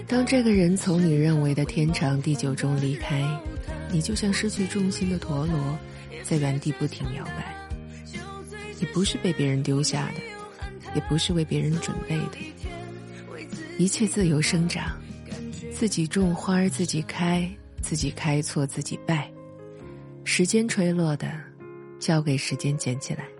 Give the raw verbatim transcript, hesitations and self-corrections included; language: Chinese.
当这个人从你认为的天长地久中离开，你就像失去重心的陀螺，在原地不停摇摆。你不是被别人丢下的，也不是为别人准备的，一切自由生长，自己种花儿自己开，自己开错自己败，时间吹落的交给时间捡起来。